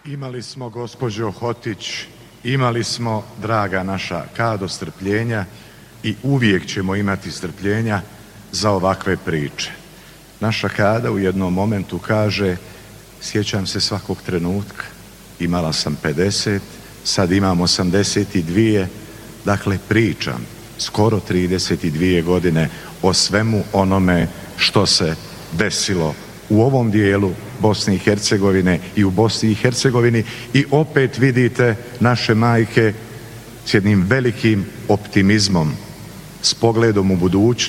Imali smo, gospođo Hotić, imali smo, draga naša Kado, strpljenja i uvijek ćemo imati strpljenja za ovakve priče. Naša Kada u jednom momentu kaže: sjećam se svakog trenutka, imala sam 50, sad imam 82, dakle pričam skoro 32 godine o svemu onome što se desilo u ovom dijelu Bosne i Hercegovine i u Bosni i Hercegovini, i opet vidite naše majke s jednim velikim optimizmom, s pogledom u budućnost.